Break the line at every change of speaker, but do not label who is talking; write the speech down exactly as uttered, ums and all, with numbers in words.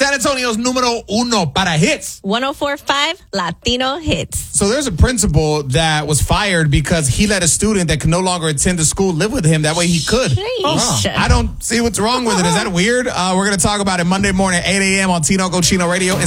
San Antonio's numero uno para hits.
one oh four point five Latino Hits.
So there's a principal that was fired because he let a student that could no longer attend the school live with him. That way he could.
Sheesh.
I don't see what's wrong with it. Is that weird? Uh, we're going to talk about it Monday morning at eight a.m. on Tinoco Chino Radio.